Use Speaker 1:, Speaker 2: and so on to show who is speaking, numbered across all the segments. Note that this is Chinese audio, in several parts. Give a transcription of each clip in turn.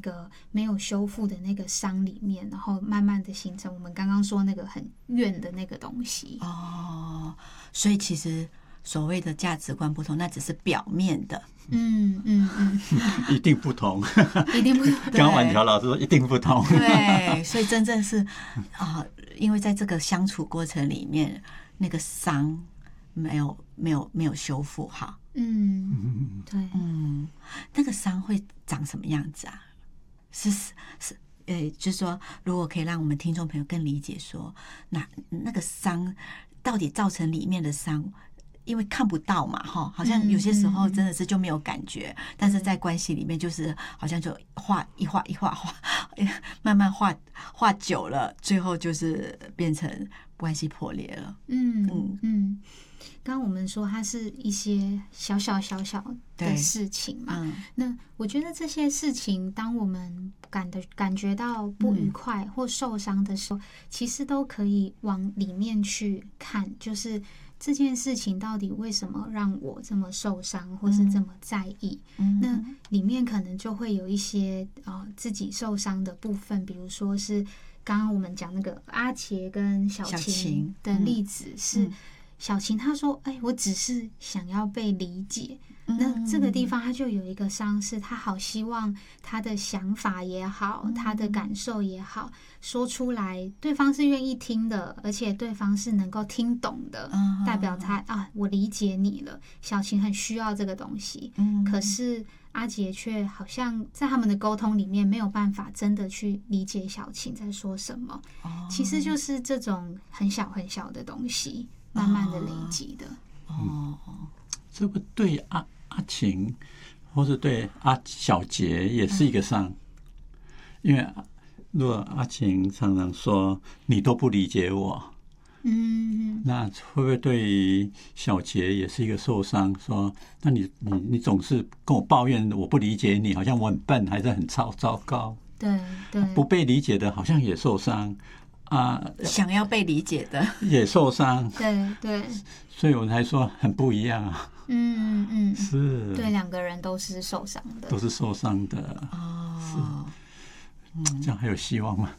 Speaker 1: 个没有修复的那个伤里面，然后慢慢的形成我们刚刚说那个很怨的那个东西。
Speaker 2: 所以其实所谓的价值观不同，那只是表面的。
Speaker 3: 一定不同，
Speaker 1: 一定不同。
Speaker 3: 刚婉乔老师说一定不同。
Speaker 2: 对，所以真正是因为在这个相处过程里面，那个伤没有修复好。
Speaker 1: 对，
Speaker 2: 那个伤会长什么样子啊？就是说，如果可以让我们听众朋友更理解说，那个伤到底造成里面的伤。因为看不到嘛，好像有些时候真的是就没有感觉，但是在关系里面就是好像就画，慢慢画久了，最后就是变成关系破裂了。
Speaker 1: 刚刚我们说它是一些小小的事情嘛，那我觉得这些事情，当我们感觉到不愉快或受伤的时候，其实都可以往里面去看，就是这件事情到底为什么让我这么受伤，或是这么在意？那里面可能就会有一些自己受伤的部分，比如说是刚刚我们讲那个阿杰跟小晴的例子是。小晴她说我只是想要被理解，那这个地方她就有一个伤，是她好希望她的想法也好，她的感受也好，说出来对方是愿意听的，而且对方是能够听懂的，代表他我理解你了。小晴很需要这个东西，可是阿杰却好像在他们的沟通里面没有办法真的去理解小晴在说什么，其实就是这种很小很小的东西慢慢的累积的。
Speaker 3: 这个对阿晴或是对小杰也是一个伤，因为如果阿晴常常说你都不理解我，那会不会对于小杰也是一个受伤？说那你总是跟我抱怨我不理解你，好像我很笨还是很糟糕。
Speaker 1: 对，
Speaker 3: 不被理解的好像也受伤。
Speaker 2: 想要被理解的
Speaker 3: 也受伤，
Speaker 1: 对，
Speaker 3: 所以我才说很不一样啊。是，
Speaker 1: 对，两个人都是受伤的，
Speaker 3: 都是受伤的。是，这样还有希望吗？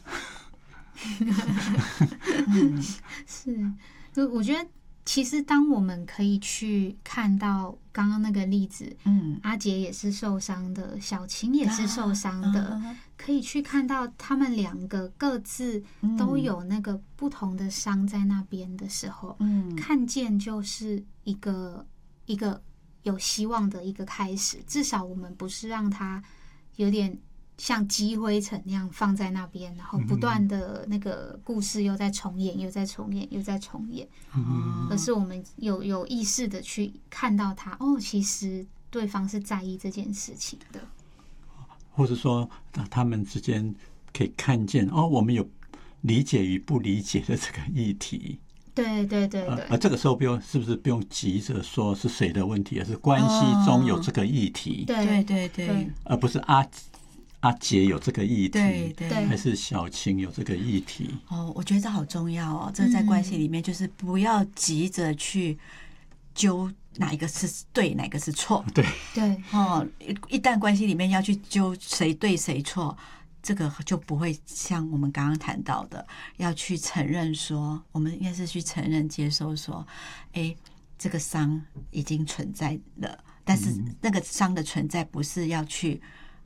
Speaker 1: 是，我觉得其实当我们可以去看到刚刚那个例子，阿杰也是受伤的，小晴也是受伤的，可以去看到他们两个各自都有那个不同的伤在那边的时候，看见就是一个有希望的一个开始。至少我们不是让他有点像积灰尘那样放在那边，然后不断的那个故事又在重演，又在重演，又在重演，而是我们有意识的去看到他，其实对方是在意这件事情的，
Speaker 3: 或者说他们之间可以看见我们有理解与不理解的这个议题。
Speaker 1: 对，
Speaker 3: 而这个时候是不是不用急着说是谁的问题，而是关系中有这个议题？
Speaker 2: 对，
Speaker 3: 而不是阿杰有这个议题，
Speaker 2: 对，
Speaker 3: 还是小晴有这个议题？
Speaker 2: 我觉得这好重要哦。这在关系里面，就是不要急着去揪哪一个是对，哪个是错。
Speaker 3: 对，
Speaker 2: 一旦关系里面要去揪谁对谁错，这个就不会像我们刚刚谈到的，要去承认说，我们应该是去承认、接受说，这个伤已经存在了，但是那个伤的存在不是要去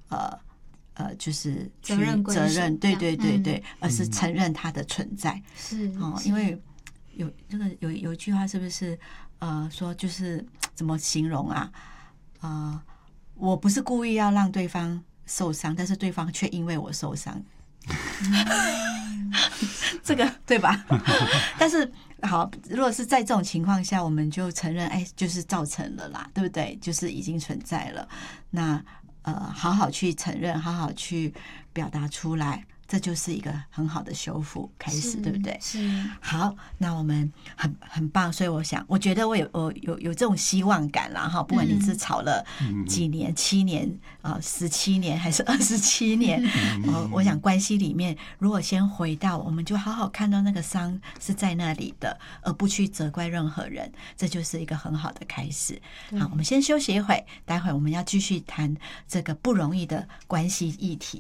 Speaker 2: 就是去责任，对，而是承认它的存在。
Speaker 1: 是
Speaker 2: 因为有一句话是不是说就是怎么形容啊？我不是故意要让对方受伤，但是对方却因为我受伤。这个对吧？但是好，如果是在这种情况下，我们就承认，就是造成了啦，对不对？就是已经存在了。那好好去承认，好好去表达出来，这就是一个很好的修复开始，对不对？
Speaker 1: 是。
Speaker 2: 好，那我们很棒，所以我觉得我有这种希望感啦哈。不管你是吵了几年，7年17年还是27年，我想关系里面，如果先回到，我们就好好看到那个伤是在那里的，而不去责怪任何人，这就是一个很好的开始。好，我们先休息一会，待会我们要继续谈这个不容易的关系议题。